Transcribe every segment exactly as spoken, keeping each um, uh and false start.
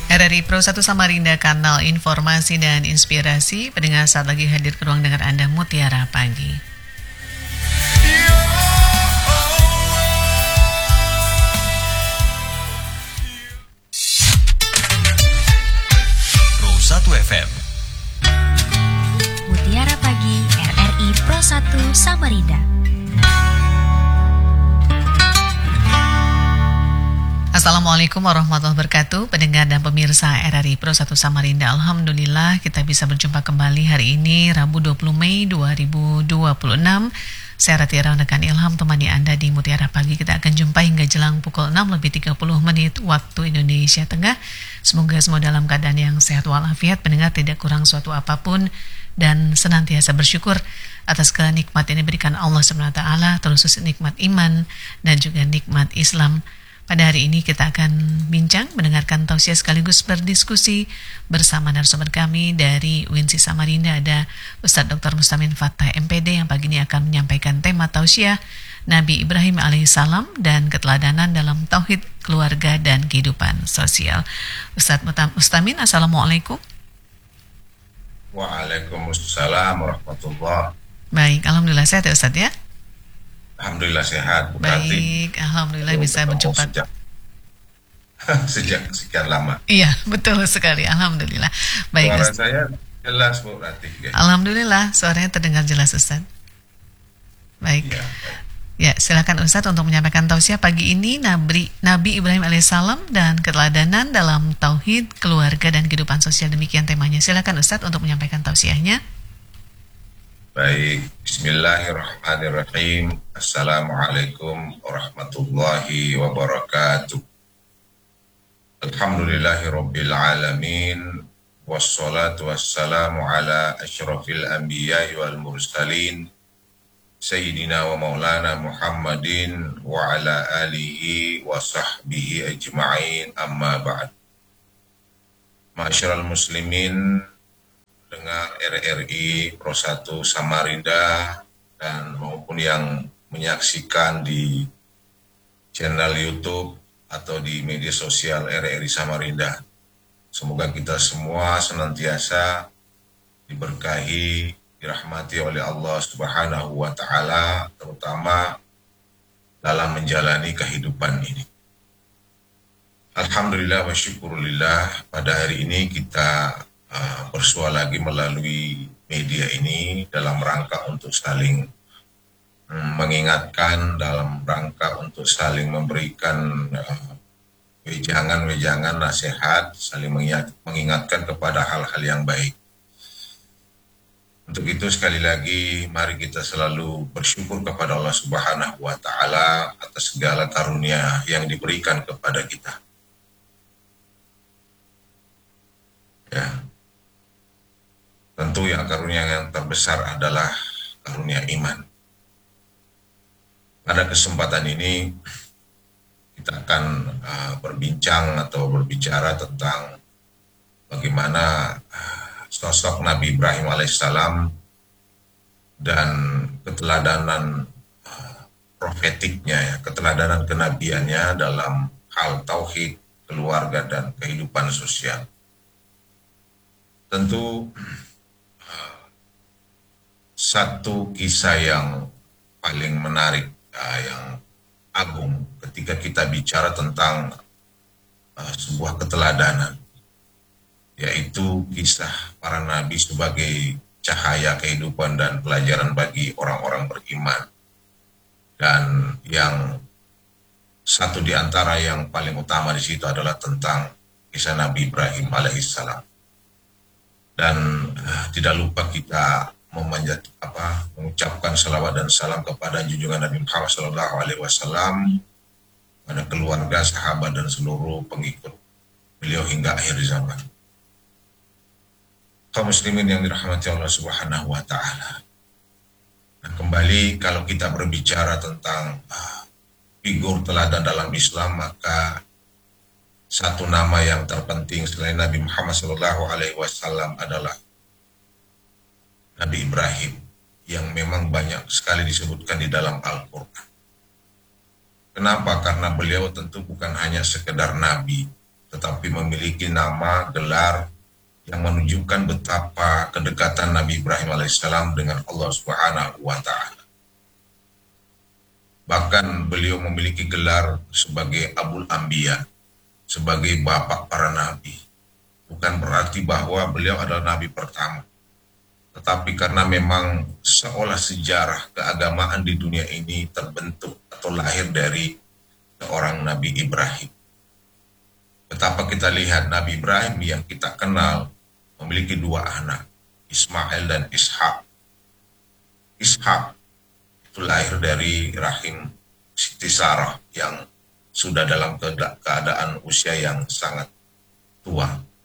R R I Pro satu Samarinda, kanal informasi dan inspirasi. Pendengar, saat lagi hadir ke ruang dengar Anda Mutiara Pagi. Pro satu F M. Mutiara Pagi R R I Pro satu Samarinda. Assalamualaikum warahmatullahi wabarakatuh, pendengar dan pemirsa R R I Pro satu Samarinda. Alhamdulillah kita bisa berjumpa kembali hari ini, Rabu dua puluh Mei dua ribu dua puluh enam. Saya Ratira Rekan Ilham temani Anda di Mutiara Pagi. Kita akan jumpa hingga jelang pukul enam lebih tiga puluh menit waktu Indonesia Tengah. Semoga semua dalam keadaan yang sehat walafiat, pendengar tidak kurang suatu apapun, dan senantiasa bersyukur atas segala nikmat yang diberikan Allah subhanahu wa taala, terkhusus nikmat iman dan juga nikmat Islam. Pada hari ini kita akan bincang, mendengarkan tausiah sekaligus berdiskusi bersama narasumber kami dari U I N S I Samarinda. Ada Ustadz Doktor Mustamin Fattah M P D yang pagi ini akan menyampaikan tema tausiah Nabi Ibrahim alaihissalam dan keteladanan dalam tauhid, keluarga, dan kehidupan sosial. Ustadz Mustamin, Assalamualaikum. Waalaikumsalam warahmatullahi. Baik, Alhamdulillah sehat ya Ustadz ya? Alhamdulillah sehat, Bu Baik, Rati. Alhamdulillah bisa berjumpa. Sejak, sejak sekian lama. Iya, betul sekali, Alhamdulillah. Baik, Suara Ustaz. saya jelas, Bu Rati. Ya. Alhamdulillah, suaranya terdengar jelas, Ustaz. Baik. Ya, ya, silakan Ustaz untuk menyampaikan tausiah pagi ini Nabi, Nabi Ibrahim alaihissalam dan keteladanan dalam tauhid, keluarga, dan kehidupan sosial. Demikian temanya. Silakan Ustaz untuk menyampaikan tausiahnya. Baik, bismillahirrahmanirrahim. Assalamualaikum warahmatullahi wabarakatuh. Alhamdulillahirabbil alamin. Wassalatu wassalamu ala asyrafil anbiya'i wal mursalin. Sayyidina wa maulana Muhammadin wa ala alihi wa sahbihi ajma'in, amma ba'd. Ma'asyiral muslimin, dengar R R I Pro satu Samarinda dan maupun yang menyaksikan di channel YouTube atau di media sosial R R I Samarinda. Semoga kita semua senantiasa diberkahi, dirahmati oleh Allah Subhanahu wa taala, terutama dalam menjalani kehidupan ini. Alhamdulillah wa syukurillah, pada hari ini kita Uh, bersua lagi melalui media ini dalam rangka untuk saling um, mengingatkan, dalam rangka untuk saling memberikan uh, wejangan-wejangan nasihat, saling mengingatkan kepada hal-hal yang baik. Untuk itu sekali lagi mari kita selalu bersyukur kepada Allah Subhanahu wa taala atas segala karunia yang diberikan kepada kita. Ya. Tentu yang karunia yang terbesar adalah karunia iman. Pada kesempatan ini kita akan uh, berbincang atau berbicara tentang bagaimana uh, sosok Nabi Ibrahim alaihissalam dan keteladanan uh, profetiknya, ya, keteladanan kenabiannya dalam hal tauhid, keluarga, dan kehidupan sosial. Tentu satu kisah yang paling menarik, uh, yang agung ketika kita bicara tentang uh, sebuah keteladanan, yaitu kisah para nabi sebagai cahaya kehidupan dan pelajaran bagi orang-orang beriman. Dan yang satu di antara yang paling utama di situ adalah tentang kisah Nabi Ibrahim alaihissalam. Dan uh, tidak lupa kita memanjat apa mengucapkan salawat dan salam kepada junjungan Nabi Muhammad Shallallahu Alaihi Wasallam, pada keluarga, sahabat, dan seluruh pengikut beliau hingga akhir zaman. Kaum muslimin yang dirahmati Allah Subhanahu Wa Taala. Nah, kembali kalau kita berbicara tentang uh, figur teladan dalam Islam, maka satu nama yang terpenting selain Nabi Muhammad Shallallahu Alaihi Wasallam adalah Nabi Ibrahim, yang memang banyak sekali disebutkan di dalam Al-Quran. Kenapa? Karena beliau tentu bukan hanya sekedar nabi, tetapi tetapi memiliki nama, gelar yang menunjukkan betapa kedekatan Nabi Ibrahim alaihissalam dengan Allah Subhanahu wa Ta'ala. Bahkan beliau memiliki gelar sebagai Abul Anbiya, sebagai bapak para nabi. Bukan berarti bahwa beliau adalah nabi pertama, tetapi karena memang seolah sejarah keagamaan di dunia ini terbentuk atau lahir dari seorang Nabi Ibrahim. Betapa kita lihat Nabi Ibrahim yang kita kenal memiliki dua anak, Ismail dan Ishak. Ishak itu lahir dari rahim Siti Sarah yang sudah dalam keadaan usia yang sangat tua.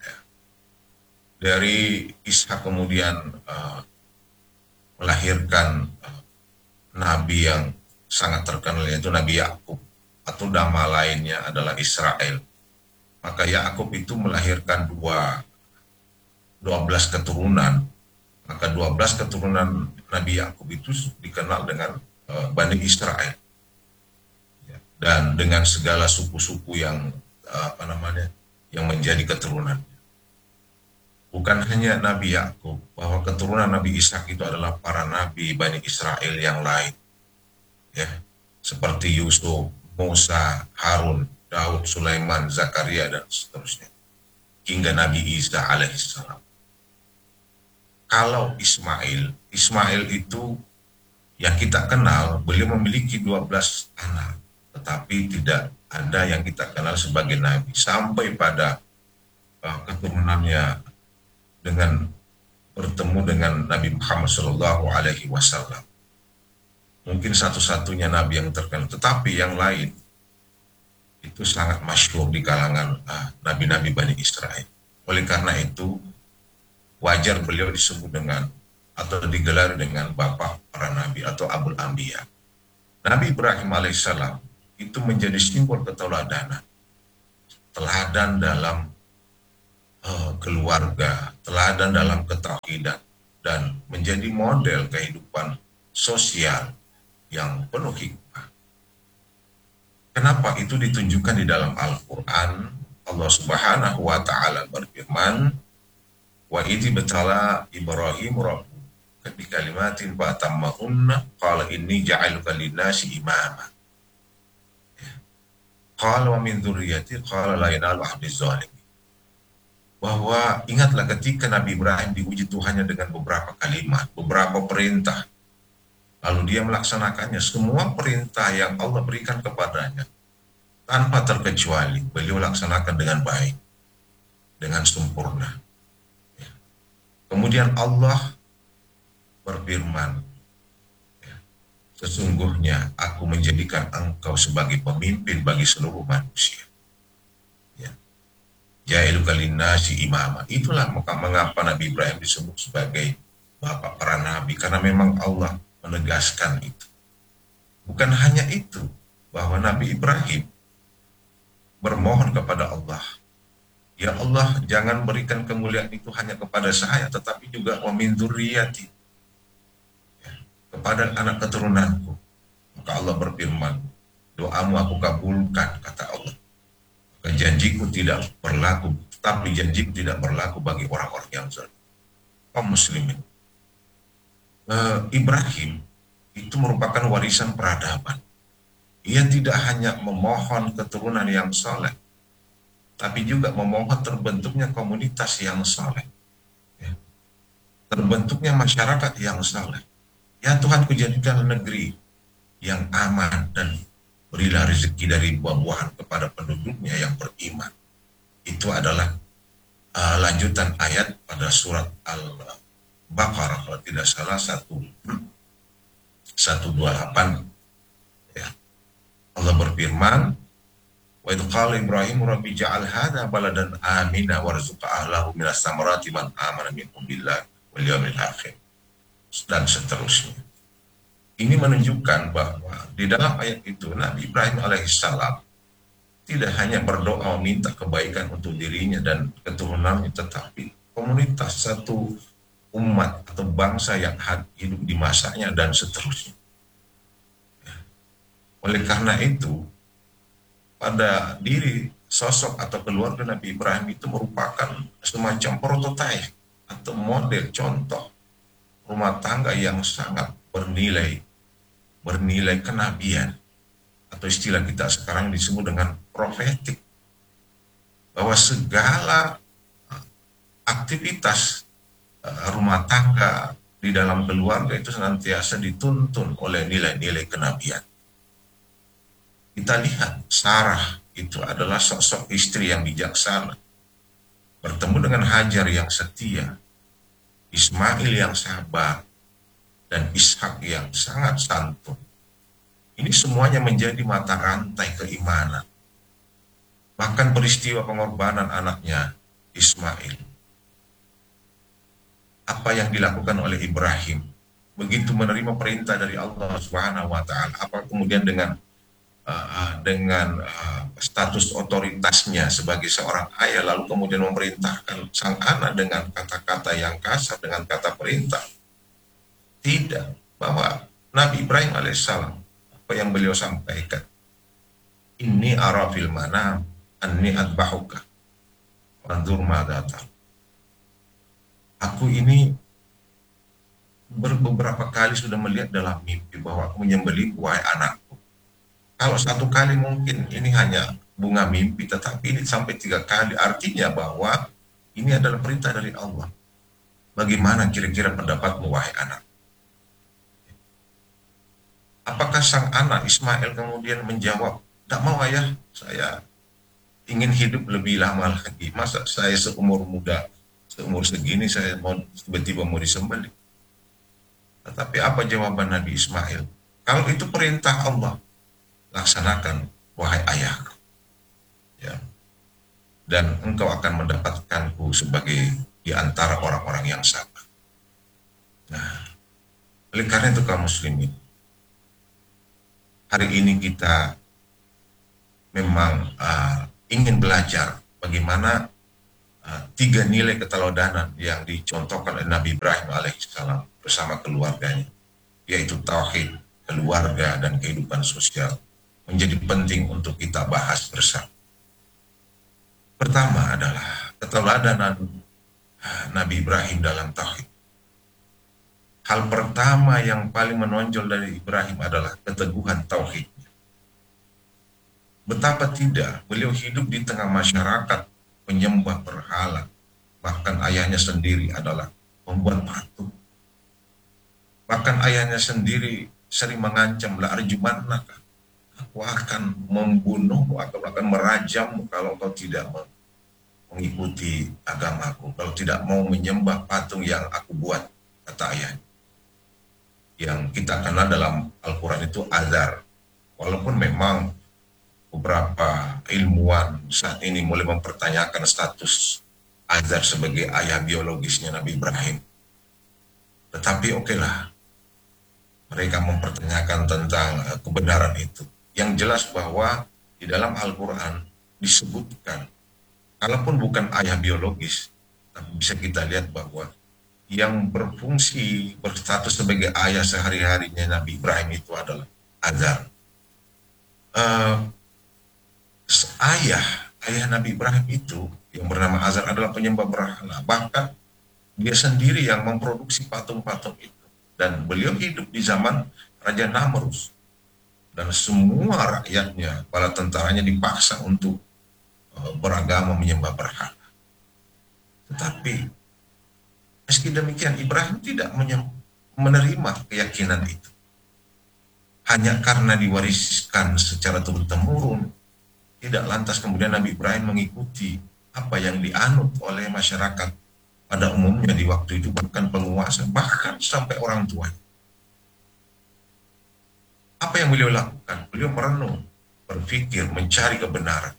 Dari Ishak kemudian uh, melahirkan uh, Nabi yang sangat terkenal, yaitu Nabi Yakub, atau nama lainnya adalah Israel. Maka Yakub itu melahirkan dua, dua belas keturunan. Maka dua belas keturunan Nabi Yakub itu dikenal dengan uh, Bani Israel. Ya. Dan dengan segala suku-suku yang uh, apa namanya, yang menjadi keturunan. Bukan hanya Nabi Yakub, bahwa keturunan Nabi Ishak itu adalah para nabi Bani Israel yang lain. Ya, seperti Yusuf, Musa, Harun, Daud, Sulaiman, Zakaria, dan seterusnya. Hingga Nabi Isa alaihissalam. Kalau Ismail, Ismail itu yang kita kenal, beliau memiliki dua belas anak. Tetapi tidak ada yang kita kenal sebagai nabi. Sampai pada uh, keturunannya dengan bertemu dengan Nabi Muhammad Shallallahu Alaihi Wasallam. Mungkin satu-satunya nabi yang terkenal, tetapi yang lain itu sangat masyhur di kalangan uh, nabi-nabi Bani Israel. Oleh karena itu, wajar beliau disebut dengan atau digelar dengan bapak para nabi atau Abul Anbiya. Nabi Ibrahim alaihissalam itu menjadi simbol keteladanan, teladan dalam Uh, keluarga, teladan dalam ketauhidan, dan menjadi model kehidupan sosial yang penuh hikmah. Kenapa itu ditunjukkan di dalam Al-Quran? Allah Subhanahu wa Ta'ala berfirman, wa idzi betala Ibrahim rabbu bi kalimatin fa atammahunna qala inni ja'aluka lin-nasi imama. Qala wa min dzurriyyati qala la yanalu ahdiz zalimin. Bahwa ingatlah ketika Nabi Ibrahim diuji Tuhannya dengan beberapa kalimat, beberapa perintah. Lalu dia melaksanakannya. Semua perintah yang Allah berikan kepadanya, tanpa terkecuali, beliau laksanakan dengan baik, dengan sempurna. Ya. Kemudian Allah berfirman, ya, sesungguhnya aku menjadikan engkau sebagai pemimpin bagi seluruh manusia. Ja'iluka linnasi imama. Itulah mengapa Nabi Ibrahim disebut sebagai bapak para nabi, karena memang Allah menegaskan itu. Bukan hanya itu, bahwa Nabi Ibrahim bermohon kepada Allah, ya Allah, jangan berikan kemuliaan itu hanya kepada saya, tetapi juga wa min dzurriyyati, ya, kepada anak keturunanku. Maka Allah berfirman, doamu aku kabulkan, kata Allah. Janjiku tidak berlaku, tapi janjiku tidak berlaku bagi orang-orang yang zalim. Kaum muslimin, uh, Ibrahim itu merupakan warisan peradaban. Ia tidak hanya memohon keturunan yang soleh, tapi juga memohon terbentuknya komunitas yang soleh, ya. Terbentuknya masyarakat yang soleh. Ya Tuhan, kujadikan negeri yang aman, dan berilah rezeki dari buah-buahan kepada penduduknya yang beriman. Itu adalah uh, lanjutan ayat pada surat Al-Baqarah, kalau tidak salah satu seratus dua puluh delapan. Ya. Allah berfirman, wa idh qala Ibrahim rabbi ja'al hadha baladan amina warzuq ahlahu minas samarati man amana minhum billahi wal yawmil akhir, dan seterusnya. Ini menunjukkan bahwa di dalam ayat itu Nabi Ibrahim alaihissalam tidak hanya berdoa meminta kebaikan untuk dirinya dan keturunannya, tetapi komunitas, satu umat atau bangsa yang hidup di masanya, dan seterusnya. Oleh karena itu, pada diri sosok atau keluarga Nabi Ibrahim itu merupakan semacam prototipe atau model contoh rumah tangga yang sangat bernilai bernilai kenabian, atau istilah kita sekarang disebut dengan profetik, bahwa segala aktivitas rumah tangga di dalam keluarga itu senantiasa dituntun oleh nilai-nilai kenabian. Kita lihat Sarah itu adalah sosok istri yang bijaksana, bertemu dengan Hajar yang setia, Ismail yang sabar, dan Ishak yang sangat santun. Ini semuanya menjadi mata rantai keimanan. Bahkan peristiwa pengorbanan anaknya Ismail, apa yang dilakukan oleh Ibrahim, begitu menerima perintah dari Allah Subhanahu wa taala, apa kemudian dengan uh, dengan uh, status otoritasnya sebagai seorang ayah, lalu kemudian memerintahkan sang anak dengan kata-kata yang kasar, dengan kata perintah. Tidak, bahwa Nabi Ibrahim alaihissalam, apa yang beliau sampaikan, ini ara fil manam anni adbahuka wanzur madza tar. Aku ini beberapa kali sudah melihat dalam mimpi bahwa aku menyembelih wahai anakku. Kalau satu kali mungkin ini hanya bunga mimpi, tetapi ini sampai tiga kali, artinya bahwa ini adalah perintah dari Allah. Bagaimana kira-kira pendapatmu wahai anak? Apakah sang anak Ismail kemudian menjawab, tidak mau ayah, saya ingin hidup lebih lama lagi. Masa saya seumur muda, seumur segini saya mau tiba-tiba mau disembelih? Tetapi apa jawaban Nabi Ismail? Kalau itu perintah Allah, laksanakan wahai ayahku. Ya. Dan engkau akan mendapatkanku sebagai di antara orang-orang yang sabar. Nah, oleh karena itu kaum muslimin, hari ini kita memang uh, ingin belajar bagaimana uh, tiga nilai keteladanan yang dicontohkan oleh Nabi Ibrahim alaihissalam bersama keluarganya, yaitu tauhid, keluarga, dan kehidupan sosial, menjadi penting untuk kita bahas bersama. Pertama adalah keteladanan uh, Nabi Ibrahim dalam tauhid. Hal pertama yang paling menonjol dari Ibrahim adalah keteguhan tauhid. Betapa tidak, beliau hidup di tengah masyarakat penyembah berhala. Bahkan ayahnya sendiri adalah pembuat patung. Bahkan ayahnya sendiri sering mengancam, la arjumannaka, aku akan membunuhmu, aku akan merajammu kalau kau tidak mengikuti agamaku, kalau tidak mau menyembah patung yang aku buat, kata ayahnya. Yang kita kenal dalam Al-Quran itu azar. Walaupun memang beberapa ilmuwan saat ini mulai mempertanyakan status azar sebagai ayah biologisnya Nabi Ibrahim. Tetapi oke lah, mereka mempertanyakan tentang uh, kebenaran itu. Yang jelas bahwa di dalam Al-Quran disebutkan, kalaupun bukan ayah biologis, tapi bisa kita lihat bahwa yang berfungsi berstatus sebagai ayah sehari-harinya Nabi Ibrahim itu adalah azar. Uh, ayah ayah Nabi Ibrahim itu yang bernama Azar adalah penyembah berhala. Bahkan dia sendiri yang memproduksi patung-patung itu, dan beliau hidup di zaman Raja Namrus, dan semua rakyatnya, para tentaranya dipaksa untuk uh, beragama menyembah berhala. Tetapi meski demikian, Ibrahim tidak menerima keyakinan itu. Hanya karena diwariskan secara turun-temurun, tidak lantas kemudian Nabi Ibrahim mengikuti apa yang dianut oleh masyarakat pada umumnya di waktu itu, bahkan penguasa, bahkan sampai orang tua. Apa yang beliau lakukan? Beliau merenung, berpikir, mencari kebenaran.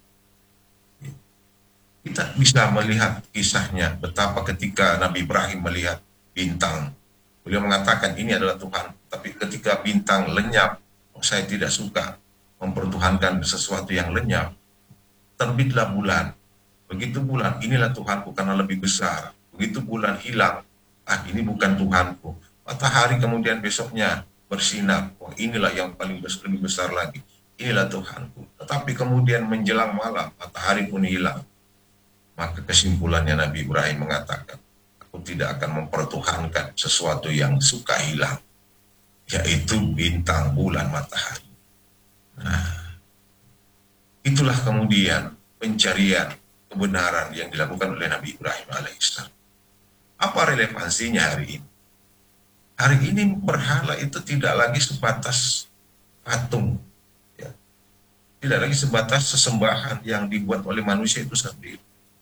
Kita bisa melihat kisahnya, betapa ketika Nabi Ibrahim melihat bintang, beliau mengatakan ini adalah Tuhan. Tapi ketika bintang lenyap, oh, saya tidak suka mempertuhankan sesuatu yang lenyap. Terbitlah bulan. Begitu bulan, inilah Tuhanku karena lebih besar. Begitu bulan hilang, ah ini bukan Tuhanku. Matahari kemudian besoknya bersinar, wah inilah yang paling besar, lebih besar lagi. inilah Tuhanku. Tetapi kemudian menjelang malam, matahari pun hilang. Maka kesimpulannya Nabi Ibrahim mengatakan, aku tidak akan mempertuhankan sesuatu yang suka hilang, yaitu bintang, bulan, matahari. Nah, itulah kemudian pencarian kebenaran yang dilakukan oleh Nabi Ibrahim alaihissalam. Apa relevansinya hari ini? Hari ini berhala itu tidak lagi sebatas patung, ya. Tidak lagi sebatas sesembahan yang dibuat oleh manusia itu sendiri.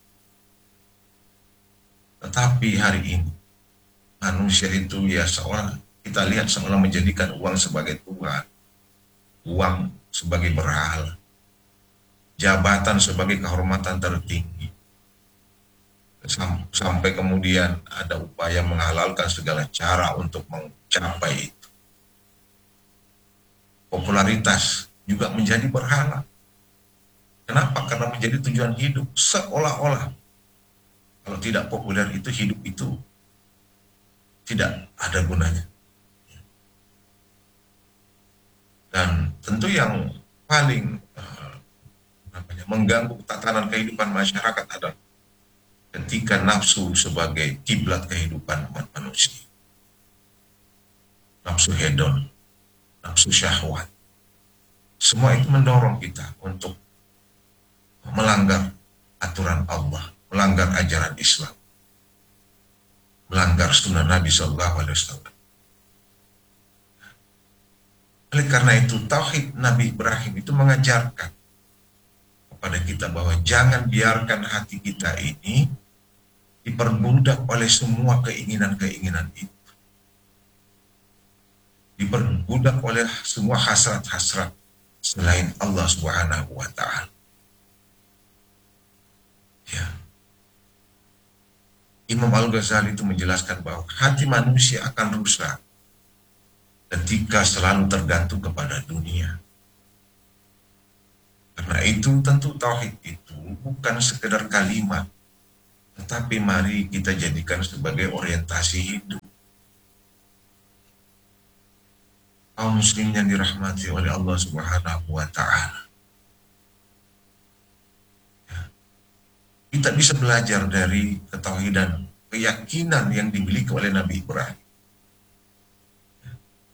Tetapi hari ini manusia itu ya seolah kita lihat seolah menjadikan uang sebagai Tuhan, uang sebagai berhala, jabatan sebagai kehormatan tertinggi. Sampai kemudian ada upaya menghalalkan segala cara untuk mencapai itu. Popularitas juga menjadi berhala. Kenapa? Karena menjadi tujuan hidup. Seolah-olah kalau tidak populer itu, hidup itu tidak ada gunanya. Dan tentu yang paling uh, namanya, mengganggu tatanan kehidupan masyarakat adalah ketika nafsu sebagai kiblat kehidupan umat manusia. Nafsu hedon, nafsu syahwat. Semua itu mendorong kita untuk melanggar aturan Allah, melanggar ajaran Islam, melanggar sunnah Nabi Shallallahu Alaihi Wasallam. Oleh karena itu, tauhid Nabi Ibrahim itu mengajarkan kepada kita bahwa jangan biarkan hati kita ini diperbudak oleh semua keinginan-keinginan itu, diperbudak oleh semua hasrat-hasrat selain Allah Subhanahu wa Ta'ala. Ya. Imam Al-Ghazali itu menjelaskan bahwa hati manusia akan rusak ketika selalu tergantung kepada dunia. Karena itu tentu tauhid itu bukan sekedar kalimat, tetapi mari kita jadikan sebagai orientasi hidup. Kaum muslim yang dirahmati oleh Allah Subhanahu wa Ta'ala. Ya. Kita bisa belajar dari ketauhidan, keyakinan yang dimiliki oleh Nabi Ibrahim. Ya.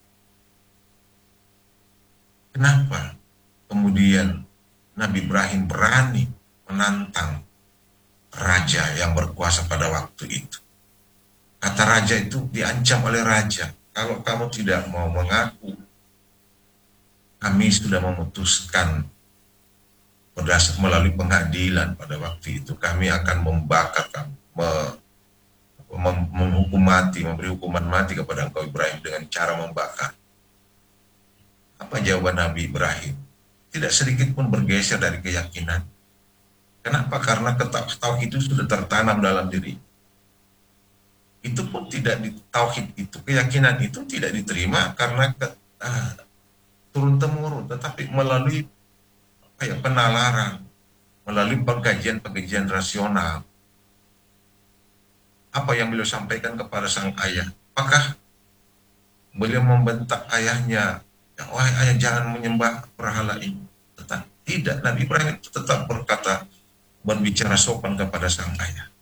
Kenapa kemudian Nabi Ibrahim berani menantang raja yang berkuasa pada waktu itu? Kata raja itu diancam oleh raja, kalau kamu tidak mau mengaku, kami sudah memutuskan berdasar melalui pengadilan pada waktu itu, kami akan membakar kamu, me, mem, menghukum mati, memberi hukuman mati kepada engkau Ibrahim dengan cara membakar. Apa jawaban Nabi Ibrahim? Tidak sedikit pun bergeser dari keyakinan. Kenapa? Karena tauhid itu sudah tertanam dalam diri. Itu pun tidak di tauhid itu, keyakinan itu tidak diterima karena ke, uh, turun temurun, tetapi melalui kayak penalaran, melalui pengkajian-pengkajian rasional. Apa yang beliau sampaikan kepada sang ayah? Apakah beliau membentak ayahnya, wahai ayah jangan menyembah berhala ini? Tetap tidak. Nabi Ibrahim itu tetap berkata, berbicara sopan kepada sang ayah.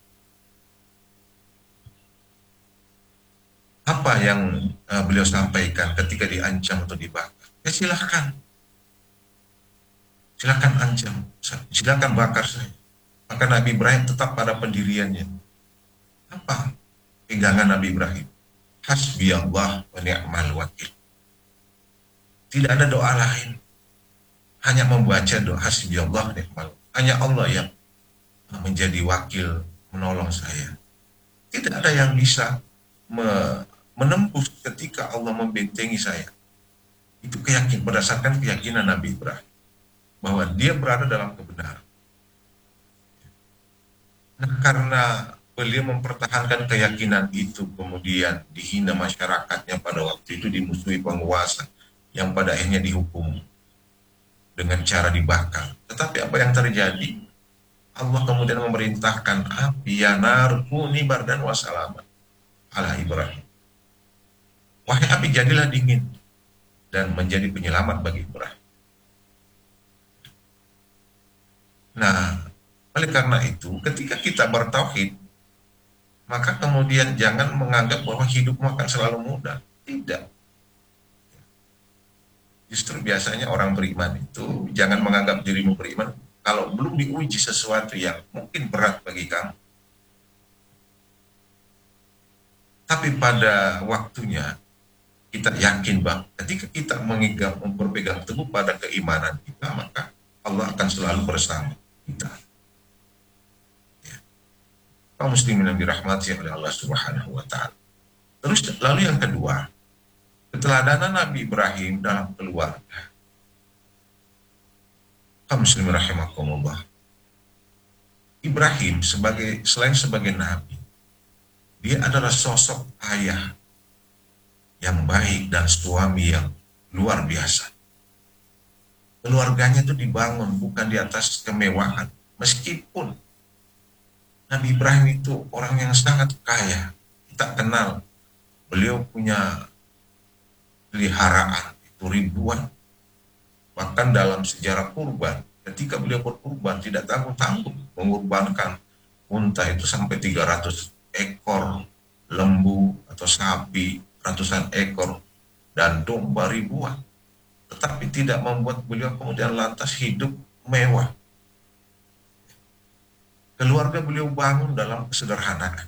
Apa yang uh, beliau sampaikan ketika diancam atau dibakar? Ya silahkan. Silahkan ancam. Silahkan bakar saya. Maka Nabi Ibrahim tetap pada pendiriannya. Apa pegangan Nabi Ibrahim? Hasbiyallah wa ni'mal wakil. Tidak ada doa lain. Hanya membaca doa hasbiyallah wa ni'mal wakil. Hanya Allah yang menjadi wakil menolong saya. Tidak ada yang bisa me menembus ketika Allah membentengi saya. Itu keyakinan, berdasarkan keyakinan Nabi Ibrahim bahwa dia berada dalam kebenaran. Nah, karena beliau mempertahankan keyakinan itu, kemudian dihina masyarakatnya pada waktu itu, dimusuhi penguasa yang pada akhirnya dihukum dengan cara dibakar. Tetapi apa yang terjadi? Allah kemudian memerintahkan api, ya nar kuni bardan wa salaman ala Ibrahim. Wahai api, jadilah dingin dan menjadi penyelamat bagi Ibrahim. Nah, oleh karena itu, ketika kita bertauhid, maka kemudian jangan menganggap bahwa hidupmu akan selalu mudah. Tidak. Justru biasanya orang beriman itu jangan menganggap dirimu beriman kalau belum diuji sesuatu yang mungkin berat bagi kamu. Tapi pada waktunya kita yakin bahwa ketika kita mengikat, berpegang teguh pada keimanan kita, maka Allah akan selalu bersama kita. Ya. Kaum muslimin yang dirahmati oleh Allah Subhanahu wa taala. Terus lalu yang kedua, keteladanan Nabi Ibrahim dalam keluarga. Kaum muslimin rahimakumullah. Ibrahim sebagai selain sebagai nabi, dia adalah sosok ayah yang baik dan suami yang luar biasa. Keluarganya itu dibangun bukan di atas kemewahan. Meskipun Nabi Ibrahim itu orang yang sangat kaya, kita kenal beliau punya peliharaan itu ribuan. Bahkan dalam sejarah kurban, ketika beliau berkurban tidak tanggung-tanggung mengorbankan unta itu sampai tiga ratus ekor, lembu atau sapi ratusan ekor, dan domba ribuan. Tetapi tidak membuat beliau kemudian lantas hidup mewah. Keluarga beliau bangun dalam kesederhanaan.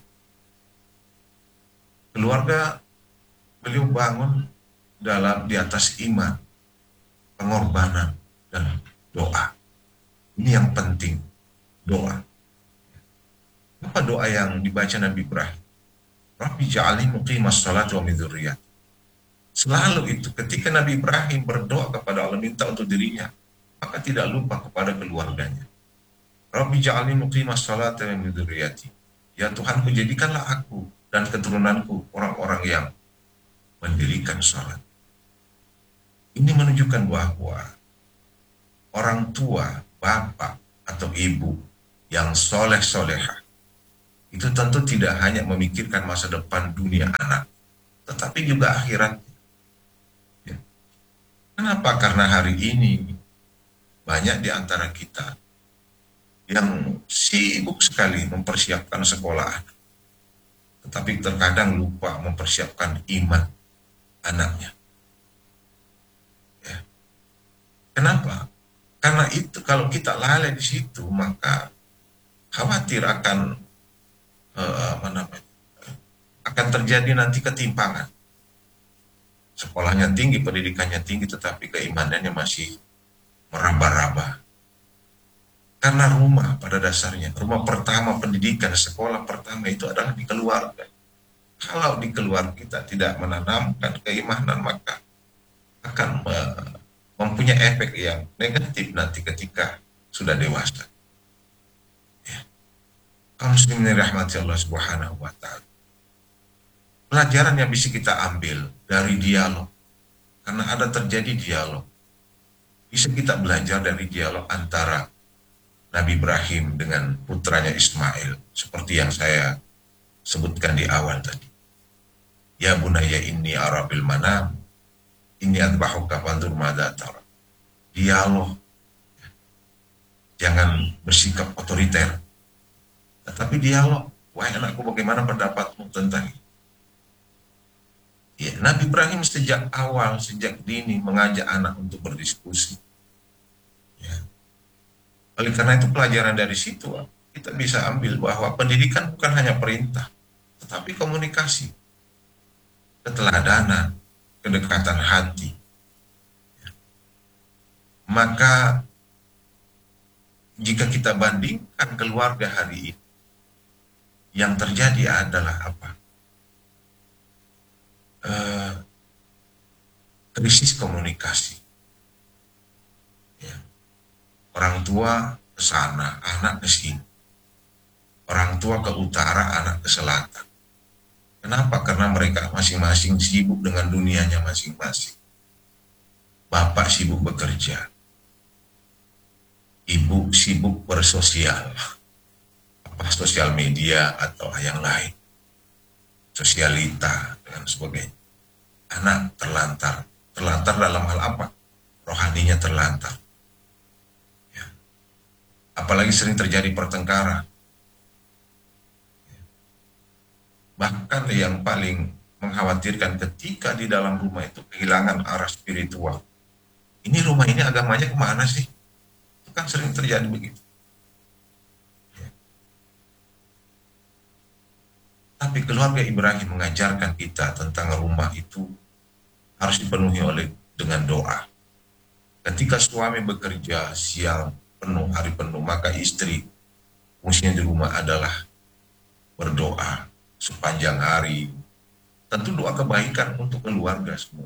Keluarga beliau bangun dalam di atas iman, pengorbanan, dan doa. Ini yang penting, doa. Apa doa yang dibaca Nabi Ibrahim? Rabbi ja'alni muqimas salati wa min dzurriyyati. Selalu itu ketika Nabi Ibrahim berdoa kepada Allah minta untuk dirinya, maka tidak lupa kepada keluarganya. Rabbi ja'alni muqimas salati wa min dzurriyyati. Ya Tuhanku, jadikanlah aku dan keturunanku orang-orang yang mendirikan salat. Ini menunjukkan bahwa orang tua, bapak atau ibu yang soleh-solehah itu tentu tidak hanya memikirkan masa depan dunia anak, tetapi juga akhirat. Ya. Kenapa? Karena hari ini banyak di antara kita yang sibuk sekali mempersiapkan sekolah, tetapi terkadang lupa mempersiapkan iman anaknya. Ya. Kenapa? Karena itu kalau kita lalai di situ, maka khawatir akan Uh, apa namanya, akan terjadi nanti ketimpangan. Sekolahnya tinggi, pendidikannya tinggi, tetapi keimanannya masih meraba-raba. Karena rumah pada dasarnya, rumah pertama pendidikan, sekolah pertama itu adalah di keluarga. Kalau di keluarga kita tidak menanamkan keimanan, maka akan uh, mempunyai efek yang negatif nanti ketika sudah dewasa. Kaum muslimin rahmati Allah Subhanahu wa taala. Pelajaran yang bisa kita ambil dari dialog, karena ada terjadi dialog. Bisa kita belajar dari dialog antara Nabi Ibrahim dengan putranya Ismail, seperti yang saya sebutkan di awal tadi. Ya bunayya inni ara bil manam, inni adbahuka fanzur madza tara. Dialog. Jangan bersikap otoriter. Tetapi dialog, wahai anakku, bagaimana pendapatmu tentang ini? Ya, Nabi Ibrahim sejak awal, sejak dini mengajak anak untuk berdiskusi. Ya. Oleh karena itu pelajaran dari situ kita bisa ambil bahwa pendidikan bukan hanya perintah, tetapi komunikasi, keteladanan, kedekatan hati. Ya. Maka jika kita bandingkan keluarga hari ini, yang terjadi adalah apa? Uh, krisis komunikasi. Ya. Orang tua ke sana, anak ke sini. Orang tua ke utara, anak ke selatan. Kenapa? Karena mereka masing-masing sibuk dengan dunianya masing-masing. Bapak sibuk bekerja. Ibu sibuk bersosial. Sosial media atau yang lain, sosialita dan sebagainya. Anak terlantar, terlantar dalam hal apa? Rohaninya terlantar. Ya. apalagi sering terjadi pertengkaran. Bahkan yang paling mengkhawatirkan ketika di dalam rumah itu kehilangan arah spiritual. Ini rumah ini agamanya kemana sih? Itu kan sering terjadi begitu. Ya. Tapi keluarga Ibrahim mengajarkan kita tentang rumah itu harus dipenuhi oleh dengan doa. Ketika suami bekerja siang penuh, hari penuh, maka istri fungsinya di rumah adalah berdoa sepanjang hari. Tentu doa kebaikan untuk keluarga semua.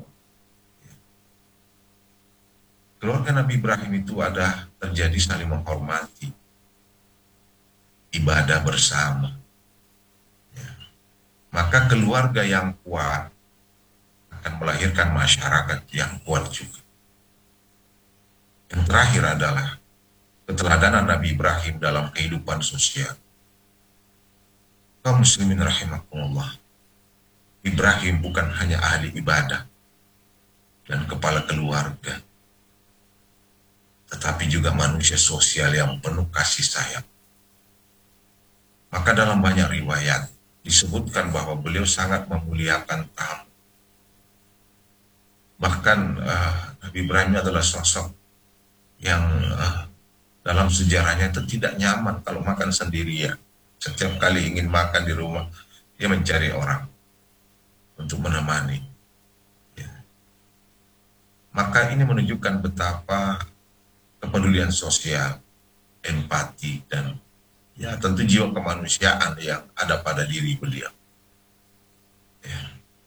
Keluarga Nabi Ibrahim itu ada terjadi saling menghormati, ibadah bersama. Ya. Maka keluarga yang kuat akan melahirkan masyarakat yang kuat juga. Yang terakhir adalah keteladanan Nabi Ibrahim dalam kehidupan sosial. Kaum muslimin rahimakumullah. Ibrahim bukan hanya ahli ibadah dan kepala keluarga, tetapi juga manusia sosial yang penuh kasih sayang. Maka dalam banyak riwayat disebutkan bahwa beliau sangat memuliakan tamu. Bahkan uh, Nabi Ibrahim adalah sosok yang uh, dalam sejarahnya itu tidak nyaman kalau makan sendirian. Setiap kali ingin makan di rumah, dia mencari orang untuk menemani. Ya. Maka ini menunjukkan betapa kepedulian sosial, empati, dan ya tentu jiwa kemanusiaan yang ada pada diri beliau. Ya.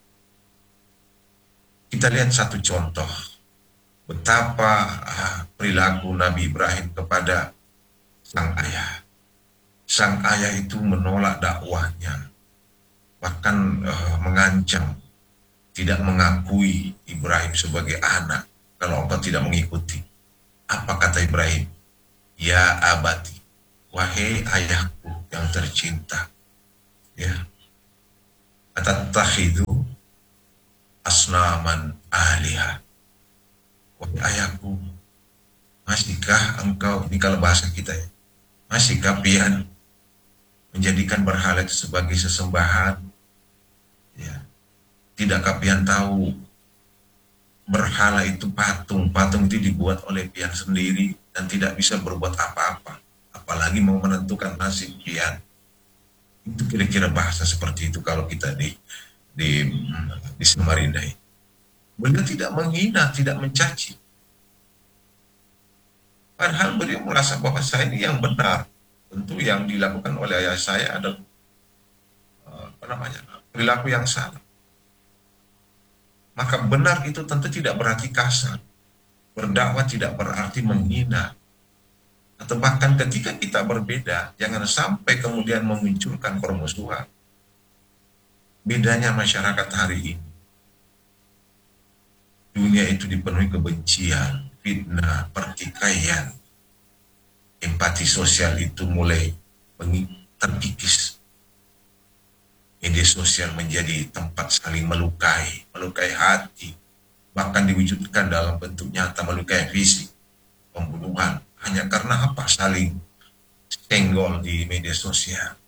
Kita lihat satu contoh betapa uh, perilaku Nabi Ibrahim kepada sang ayah. Sang ayah itu menolak dakwahnya, bahkan uh, mengancam tidak mengakui Ibrahim sebagai anak kalau engkau tidak mengikuti. Apa kata Ibrahim? Ya abati, wahai ayahku yang tercinta, ya, atatakhidu asnaman aliha. Wahai ayahku, masihkah engkau, ini kalau bahasa kita ya, masihkah pian menjadikan berhala itu sebagai sesembahan? Ya. Tidakkah pian tahu berhala itu patung, patung itu dibuat oleh pian sendiri dan tidak bisa berbuat apa-apa, apalagi mau menentukan nasib pian. Itu kira-kira bahasa seperti itu kalau kita di di di Samarinda. Beliau tidak menghina, tidak mencaci. Padahal beliau merasa bahwa saya ini yang benar. Tentu yang dilakukan oleh ayah saya adalah apa namanya, perilaku yang salah. Maka benar itu tentu tidak berarti kasar. Berdakwah tidak berarti menghina. Atau bahkan ketika kita berbeda, jangan sampai kemudian memunculkan permusuhan. Bedanya masyarakat hari ini. Dunia itu dipenuhi kebencian, fitnah, pertikaian. Empati sosial itu mulai terkikis. Media sosial menjadi tempat saling melukai, melukai hati, bahkan diwujudkan dalam bentuk nyata melukai fisik, pembunuhan, hanya karena apa? Saling senggol di media sosial.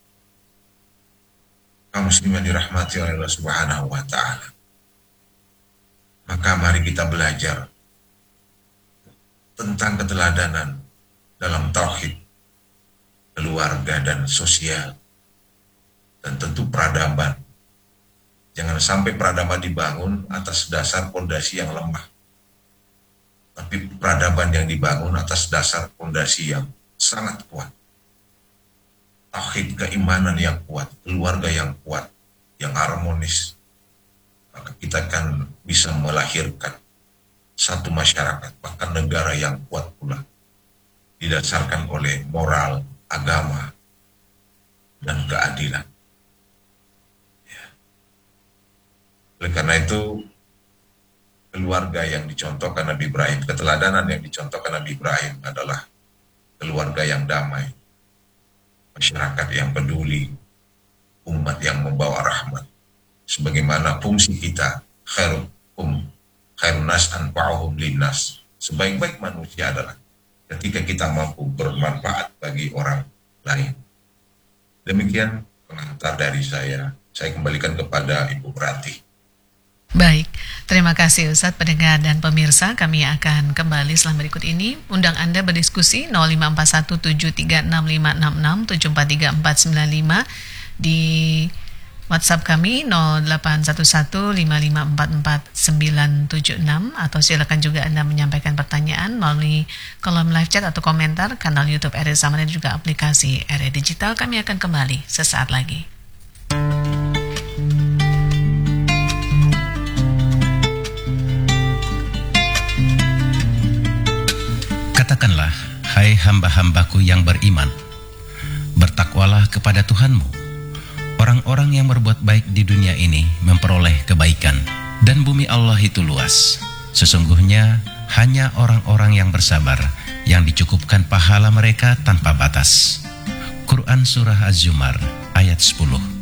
Kaum muslimin dirahmati oleh Allah Subhanahu wa taala. Maka mari kita belajar tentang keteladanan dalam tauhid, keluarga dan sosial, dan tentu peradaban. Jangan sampai peradaban dibangun atas dasar fondasi yang lemah, tapi peradaban yang dibangun atas dasar fondasi yang sangat kuat. Tauhid, keimanan yang kuat, keluarga yang kuat, yang harmonis, maka kita akan bisa melahirkan satu masyarakat, bahkan negara yang kuat pula, didasarkan oleh moral, agama, dan keadilan. Ya. Oleh karena itu, keluarga yang dicontohkan Nabi Ibrahim, keteladanan yang dicontohkan Nabi Ibrahim adalah keluarga yang damai, masyarakat yang peduli, umat yang membawa rahmat. Sebagaimana fungsi kita, khairum, khairun nas anfa'uhum linnas. Sebaik-baik manusia adalah ketika kita mampu bermanfaat bagi orang lain. Demikian pengantar dari saya. Saya kembalikan kepada Ibu Rati. Baik, terima kasih Ustadz, pendengar dan pemirsa. Kami akan kembali setelah berikut ini. Undang Anda berdiskusi nol lima empat satu tujuh tiga enam lima enam enam tujuh empat tiga empat sembilan lima, di WhatsApp kami nol delapan satu satu lima lima empat empat sembilan tujuh enam, atau silakan juga Anda menyampaikan pertanyaan melalui kolom live chat atau komentar kanal YouTube R R I Samarinda dan juga aplikasi R R I Digital. Kami akan kembali sesaat lagi. Katakanlah, hai hamba-hambaku yang beriman, bertakwalah kepada Tuhanmu. Orang-orang yang berbuat baik di dunia ini memperoleh kebaikan, dan bumi Allah itu luas. Sesungguhnya hanya orang-orang yang bersabar yang dicukupkan pahala mereka tanpa batas. Quran Surah Az-Zumar ayat sepuluh.